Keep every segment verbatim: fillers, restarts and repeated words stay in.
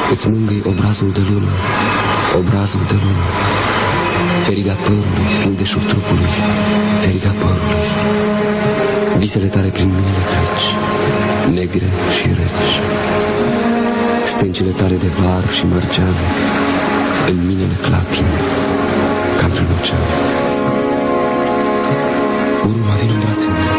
Îți mângâi obrazul de lună, obrazul de lună, feriga părului, fildeșul trupului, feriga părului. Visele tale prin mine le treci, negre și reci. Stâncile tale de var și mărgeane în mine le clatine ca într-un ocean. Urma, vin în brațele mele.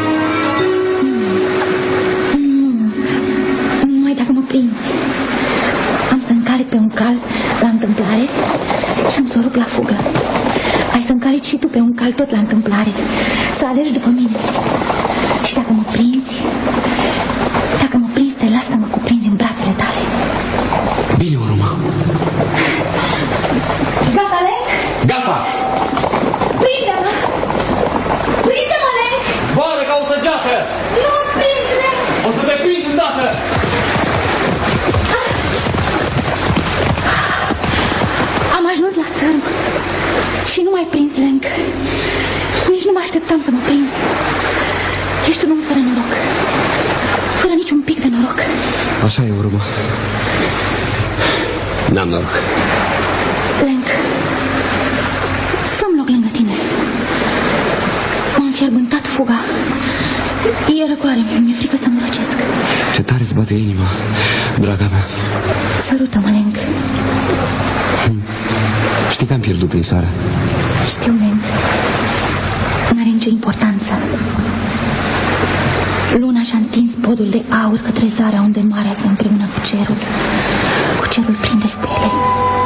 Nu, numai dacă mă prinzi. Am să încalec pe un cal la întâmplare și am să o rup la fugă. Ai să încaleci și tu pe un cal tot la întâmplare, să alergi după mine. Și dacă mă prinzi, dacă mă prinzi, te las să mă cuprinzi în brațele tale. Bine, urma. Gata, Lenk? Gata! Prinde-mă! Prinde-mă, Lenk! Zboară ca o săgeată! Nu mă prind, Lenk! O să te prind îndată! Am ajuns la țărm și nu m-ai prins, Lenk. Nici nu mă așteptam să mă prinzi. Ești un om fără noroc, fără niciun pic de noroc. Așa e, urma. N-am noroc. Lenk, fă-mi loc lângă tine. M-a înfierbântat fuga. E răcoare, mi-e frică să mă răcesc. Ce tare îți bate inima, draga mea. Sărută-mă, Lenk. Hm. Știi că am pierdut prin soare. Știu, Lenk. N-are nicio importanță. Luna și-a întins podul de aur către zarea unde marea se împreună cu cerul, cu cerul plin de stele.